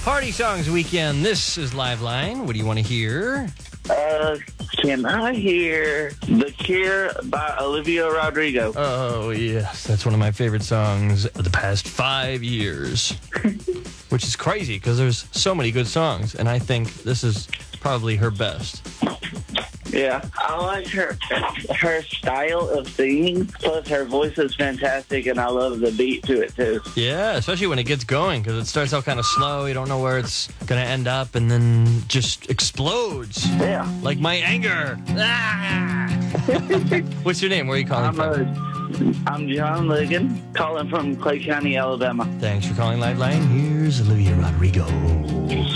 Party Songs Weekend. This is Live Line. What do you want to hear? Can I hear The Cure by Olivia Rodrigo? Oh, yes. That's one of my favorite songs of the past 5 years. Which is crazy because there's so many good songs, and I think this is probably her best. Yeah, I like her style of singing, plus her voice is fantastic, and I love the beat to it, too. Yeah, especially when it gets going, because it starts out kind of slow. You don't know where it's going to end up, and then just explodes. Yeah. Like my anger. Ah! What's your name? Where are you calling from? I'm John Ligon, calling from Clay County, Alabama. Thanks for calling Live Line. Here's Olivia Rodrigo.